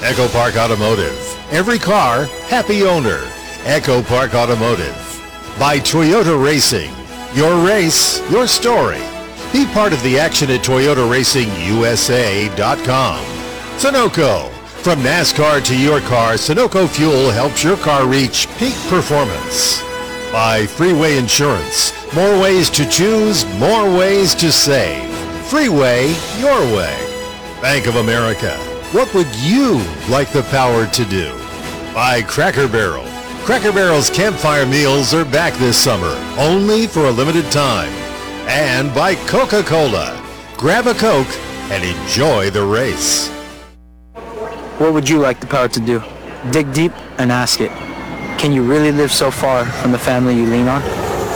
Echo Park Automotive. Every car, happy owner. Echo Park Automotive. By Toyota Racing. Your race, your story. Be part of the action at ToyotaRacingUSA.com. Sunoco. From NASCAR to your car, Sunoco Fuel helps your car reach peak performance. By Freeway Insurance. More ways to choose, more ways to save. Freeway, your way. Bank of America. What would you like the power to do? By Cracker Barrel. Cracker Barrel's campfire meals are back this summer, only for a limited time. And by Coca-Cola. Grab a Coke and enjoy the race. What would you like the power to do? Dig deep and ask it. Can you really live so far from the family you lean on?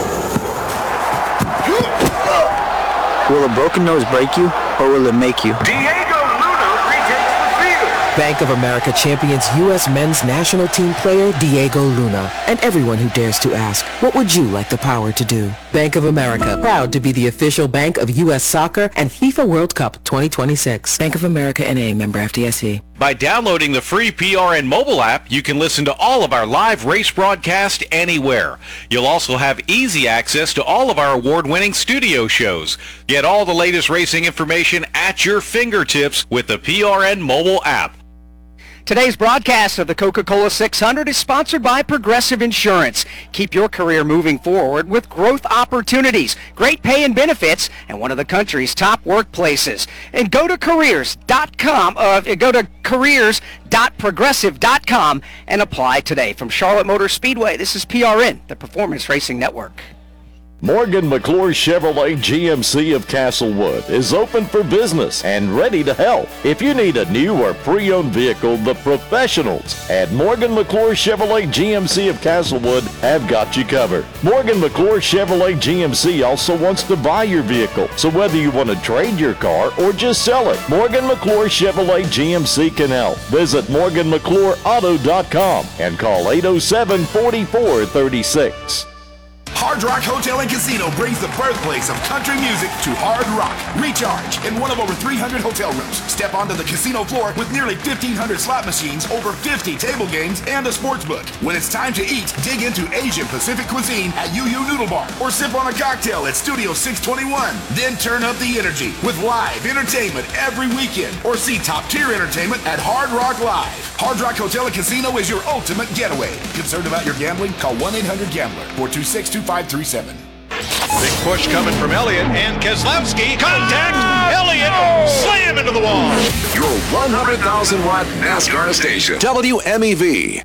Will a broken nose break you, or will it make you? Diego Luna retakes the field. Bank of America champions U.S. men's national team player Diego Luna. And everyone who dares to ask, what would you like the power to do? Bank of America, proud to be the official bank of U.S. Soccer and FIFA World Cup 2026. Bank of America N.A., member FDIC. By downloading the free PRN mobile app, you can listen to all of our live race broadcast anywhere. You'll also have easy access to all of our award-winning studio shows. Get all the latest racing information at your fingertips with the PRN mobile app. Today's broadcast of the Coca-Cola 600 is sponsored by Progressive Insurance. Keep your career moving forward with growth opportunities, great pay and benefits, and one of the country's top workplaces. And go to careers.com, go to careers.progressive.com and apply today. From Charlotte Motor Speedway, this is PRN, the Performance Racing Network. Morgan McClure Chevrolet GMC of Castlewood is open for business and ready to help. If you need a new or pre-owned vehicle, the professionals at Morgan McClure Chevrolet GMC of Castlewood have got you covered. Morgan McClure Chevrolet GMC also wants to buy your vehicle, so whether you want to trade your car or just sell it, Morgan McClure Chevrolet GMC can help. Visit MorganMcClureAuto.com and call 807-4436. Hard Rock Hotel and Casino brings the birthplace of country music to Hard Rock. Recharge in one of over 300 hotel rooms. Step onto the casino floor with nearly 1,500 slot machines, over 50 table games, and a sports book. When it's time to eat, dig into Asian Pacific cuisine at Yu Yu Noodle Bar or sip on a cocktail at Studio 621. Then turn up the energy with live entertainment every weekend or see top-tier entertainment at Hard Rock Live. Hard Rock Hotel and Casino is your ultimate getaway. Concerned about your gambling? Call 1-800-GAMBLER 426-2537. Big push coming from Elliott and Keselowski. Contact! Elliott slam into the wall. Your 100,000-watt NASCAR station. WMEV.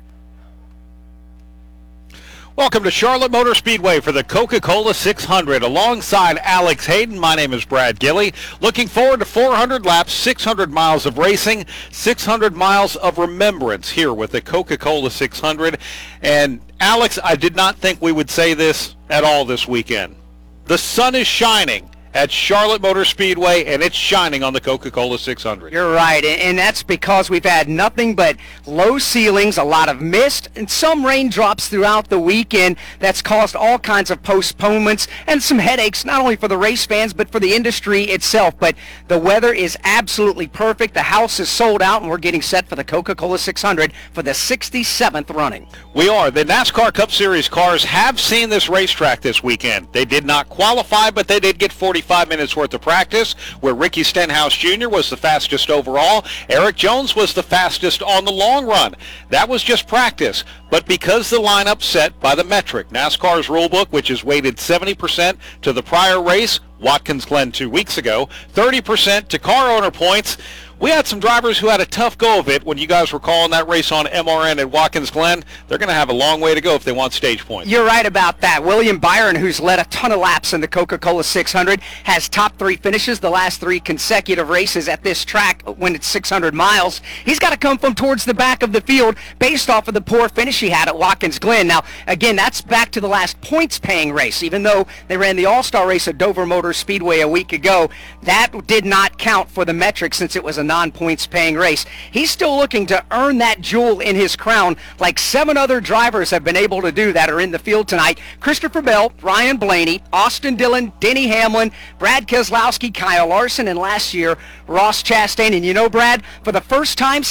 Welcome to Charlotte Motor Speedway for the Coca-Cola 600. Alongside Alex Hayden, my name is Brad Gilley. Looking forward to 400 laps, 600 miles of racing, 600 miles of remembrance here with the Coca-Cola 600. And Alex, I did not think we would say this at all this weekend. The sun is shining at Charlotte Motor Speedway, and it's shining on the Coca-Cola 600. You're right, and that's because we've had nothing but low ceilings, a lot of mist, and some raindrops throughout the weekend. That's caused all kinds of postponements and some headaches, not only for the race fans, but for the industry itself. But the weather is absolutely perfect. The house is sold out, and we're getting set for the Coca-Cola 600 for the 67th running. We are. The NASCAR Cup Series cars have seen this racetrack this weekend. They did not qualify, but they did get 45 minutes worth of practice, where Ricky Stenhouse Jr. was the fastest overall. Eric Jones was the fastest on the long run. That was just practice. But because the lineup set by the metric, NASCAR's rulebook, which is weighted 70% to the prior race, Watkins Glen 2 weeks ago, 30% to car owner points, we had some drivers who had a tough go of it when you guys were calling that race on MRN at Watkins Glen. They're going to have a long way to go if they want stage points. You're right about that. William Byron, who's led a ton of laps in the Coca-Cola 600, has top 3 finishes the last 3 consecutive races at this track when it's 600 miles. He's got to come from towards the back of the field based off of the poor finish he had at Watkins Glen. Now, again, that's back to the last points-paying race. Even though they ran the All-Star race at Dover Motor Speedway a week ago, that did not count for the metric since it was a non-points paying race. He's still looking to earn that jewel in his crown like 7 other drivers have been able to do that are in the field tonight. Christopher Bell, Ryan Blaney, Austin Dillon, Denny Hamlin, Brad Keselowski, Kyle Larson, and last year, Ross Chastain. And you know, Brad, for the first time